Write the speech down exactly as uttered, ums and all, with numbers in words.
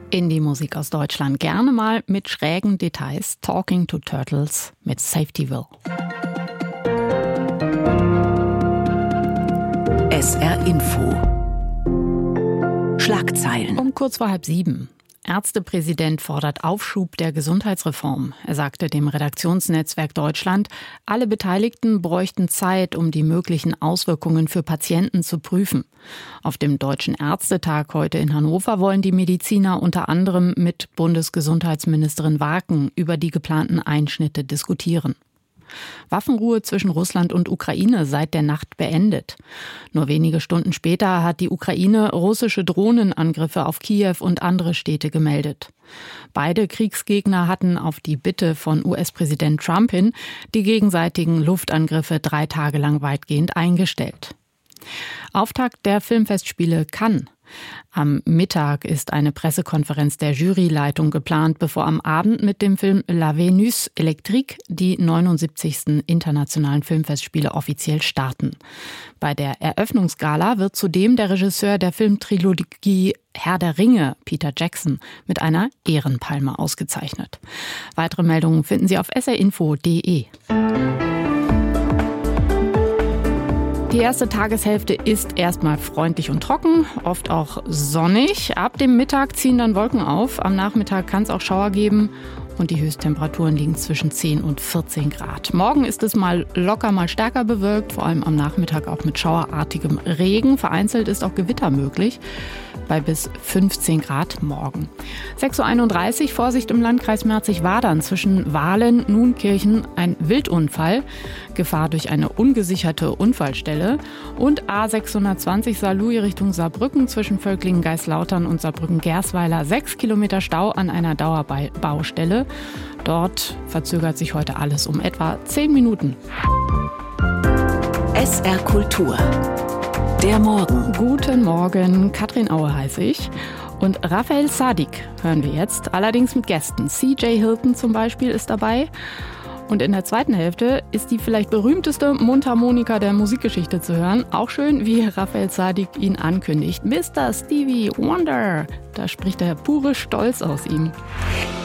Indie-Musik aus Deutschland, gerne mal mit schrägen Details. Talking to Turtles mit Safetyville. S R Info. Schlagzeilen. Um kurz vor halb sieben. Ärztepräsident fordert Aufschub der Gesundheitsreform. Er sagte dem Redaktionsnetzwerk Deutschland, alle Beteiligten bräuchten Zeit, um die möglichen Auswirkungen für Patienten zu prüfen. Auf dem Deutschen Ärztetag heute in Hannover wollen die Mediziner unter anderem mit Bundesgesundheitsministerin Warken über die geplanten Einschnitte diskutieren. Waffenruhe zwischen Russland und Ukraine seit der Nacht beendet. Nur wenige Stunden später hat die Ukraine russische Drohnenangriffe auf Kiew und andere Städte gemeldet. Beide Kriegsgegner hatten auf die Bitte von U S-Präsident Trump hin die gegenseitigen Luftangriffe drei Tage lang weitgehend eingestellt. Auftakt der Filmfestspiele Cannes. Am Mittag ist eine Pressekonferenz der Juryleitung geplant, bevor am Abend mit dem Film La Vénus Electrique die neunundsiebzigsten internationalen Filmfestspiele offiziell starten. Bei der Eröffnungsgala wird zudem der Regisseur der Filmtrilogie Herr der Ringe, Peter Jackson, mit einer Ehrenpalme ausgezeichnet. Weitere Meldungen finden Sie auf s r info punkt d e. Die erste Tageshälfte ist erstmal freundlich und trocken, oft auch sonnig. Ab dem Mittag ziehen dann Wolken auf. Am Nachmittag kann es auch Schauer geben und die Höchsttemperaturen liegen zwischen zehn und vierzehn Grad. Morgen ist es mal locker, mal stärker bewölkt, vor allem am Nachmittag auch mit schauerartigem Regen. Vereinzelt ist auch Gewitter möglich, bei bis fünfzehn Grad morgen. sechs Uhr einunddreißig, Vorsicht im Landkreis Merzig-Wadern. Zwischen Wahlen, Nunkirchen ein Wildunfall. Gefahr durch eine ungesicherte Unfallstelle. Und A sechshundertzwanzig Saarlouis Richtung Saarbrücken zwischen Völklingen-Geislautern und Saarbrücken-Gersweiler. Sechs Kilometer Stau an einer Dauerbaustelle. Dort verzögert sich heute alles um etwa zehn Minuten. S R Kultur. Der Morgen. Guten Morgen, Katrin Aue heiße ich. Und Raphael Saadiq hören wir jetzt, allerdings mit Gästen. C J Hilton zum Beispiel ist dabei. Und in der zweiten Hälfte ist die vielleicht berühmteste Mundharmonika der Musikgeschichte zu hören. Auch schön, wie Raphael Saadiq ihn ankündigt. Mister Stevie Wonder. Da spricht der pure Stolz aus ihm.